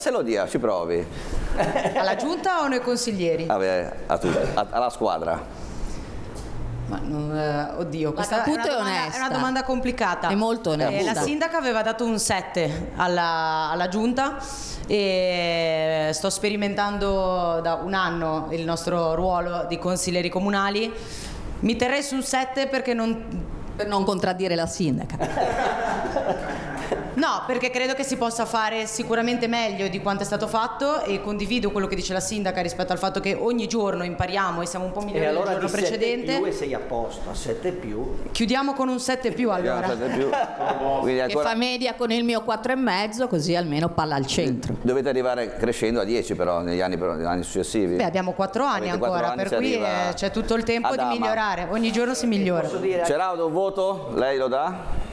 Se lo dia, ci provi. Alla giunta o noi consiglieri? Vabbè, alla squadra. Ma oddio, questa Caputo è onesta. È una domanda complicata. È molto onesta. La sindaca aveva dato un 7 alla giunta e sto sperimentando da un anno il nostro ruolo di consiglieri comunali. Mi terrei sul 7 perché per non contraddire la sindaca. No, perché credo che si possa fare sicuramente meglio di quanto è stato fatto e condivido quello che dice la sindaca rispetto al fatto che ogni giorno impariamo e siamo un po' migliori del giorno precedente. E allora 7 più e sei a posto, a 7 più. Chiudiamo con un 7 più allora. 7 più. Quindi Che ancora... fa media con il mio 4,5, così almeno palla al centro. Dovete arrivare crescendo a 10 però negli anni successivi. Beh, abbiamo 4 anni Avete 4 ancora, anni, per cui arriva c'è tutto il tempo ad di Ama. migliorare. Ogni giorno si migliora. Posso dire Gerardo, un voto? Lei lo dà?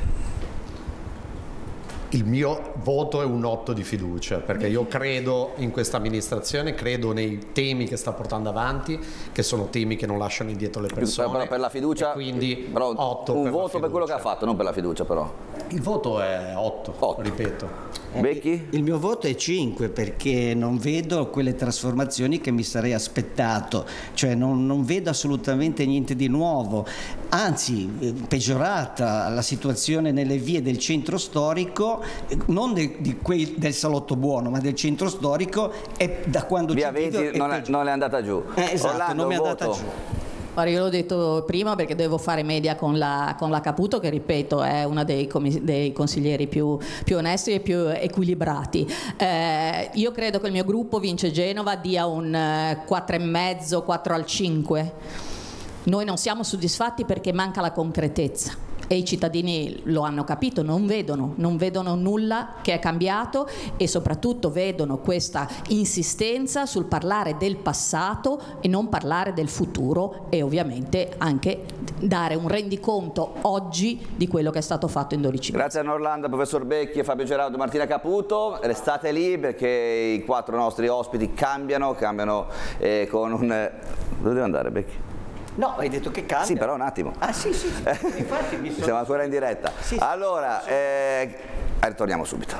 Il mio voto è un 8 di fiducia, perché io credo in questa amministrazione, credo nei temi che sta portando avanti, che sono temi che non lasciano indietro le persone. Però per la fiducia, quindi però 8 un per voto la per quello che ha fiducia. fatto, non per la fiducia però. Il voto è 8, ripeto. Becchi? Il mio voto è 5 perché non vedo quelle trasformazioni che mi sarei aspettato, cioè non vedo assolutamente niente di nuovo, anzi peggiorata la situazione nelle vie del centro storico, non del salotto buono ma del centro storico, è da quando Via ci vivo 20 non è andata giù. Esatto, Orlando, non mi è un andata voto? giù. Guarda, io l'ho detto prima perché devo fare media con la Caputo, che ripeto è una dei consiglieri più onesti e più equilibrati. Io credo che il mio gruppo Vince Genova dia un 4,5, 4 al 5. Noi non siamo soddisfatti perché manca la concretezza. E i cittadini lo hanno capito, non vedono nulla che è cambiato e soprattutto vedono questa insistenza sul parlare del passato e non parlare del futuro e ovviamente anche dare un rendiconto oggi di quello che è stato fatto in 12 mesi. Grazie a Orlando, professor Becchi, Fabio Gerardo e Martina Caputo. Restate lì perché i 4 nostri ospiti cambiano con un... Dove deve andare Becchi? No, hai detto che cambia. Sì, però un attimo. Ah sì, infatti mi sono... Siamo ancora in diretta. Sì. Allora, ritorniamo subito.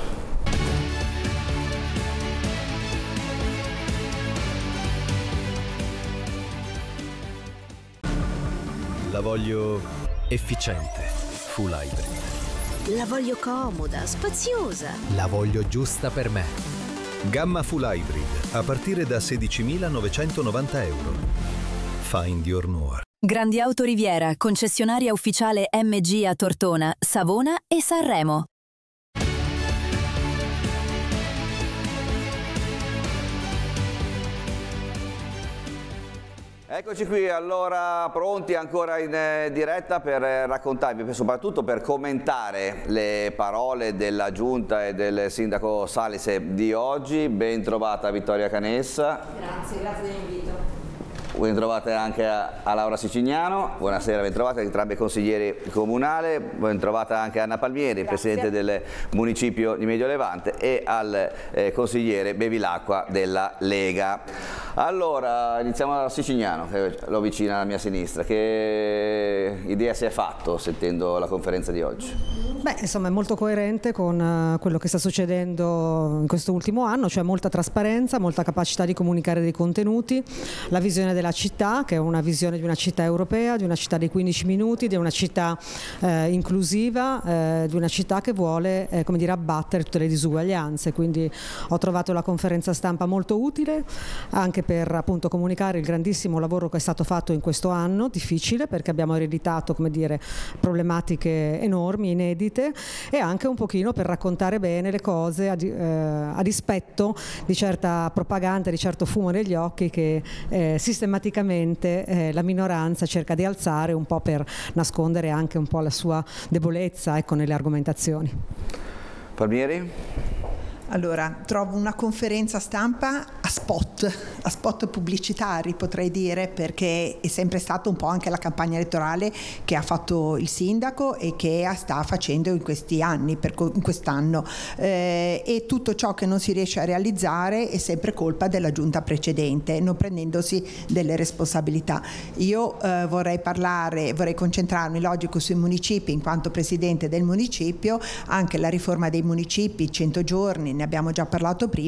La voglio efficiente, full hybrid. La voglio comoda, spaziosa. La voglio giusta per me. Gamma full hybrid, a partire da 16.990 euro. Find your more. Grandi Auto Riviera, concessionaria ufficiale MG a Tortona, Savona e Sanremo. Eccoci qui, allora pronti ancora in diretta per raccontarvi, soprattutto per commentare le parole della Giunta e del Sindaco Salise di oggi. Ben trovata Vittoria Canessa. Grazie dell'invito. Ben trovate anche a Laura Sicignano, buonasera, ben trovate entrambi i consiglieri comunali, ben trovata anche Anna Palmieri, presidente del municipio di Medio Levante, e al consigliere Bevilacqua della Lega. Allora, iniziamo da Sicignano, che l'ho vicina alla mia sinistra. Che idea si è fatto sentendo la conferenza di oggi? Beh, insomma è molto coerente con quello che sta succedendo in questo ultimo anno, cioè molta trasparenza, molta capacità di comunicare dei contenuti, la visione della città, che è una visione di una città europea, di una città dei 15 minuti, di una città inclusiva, di una città che vuole come dire, abbattere tutte le disuguaglianze. Quindi ho trovato la conferenza stampa molto utile anche per appunto comunicare il grandissimo lavoro che è stato fatto in questo anno, difficile perché abbiamo ereditato come dire, problematiche enormi, inedite, e anche un pochino per raccontare bene le cose a dispetto di certa propaganda, di certo fumo negli occhi che sistematicamente la minoranza cerca di alzare un po' per nascondere anche un po' la sua debolezza, ecco, nelle argomentazioni. Palmieri? Allora, trovo una conferenza stampa a spot pubblicitari potrei dire, perché è sempre stata un po' anche la campagna elettorale che ha fatto il sindaco e che sta facendo in questi anni, in quest'anno, e tutto ciò che non si riesce a realizzare è sempre colpa della giunta precedente, non prendendosi delle responsabilità. Io vorrei concentrarmi, logico, sui municipi in quanto presidente del municipio, anche la riforma dei municipi, 100 giorni, ne abbiamo già parlato prima,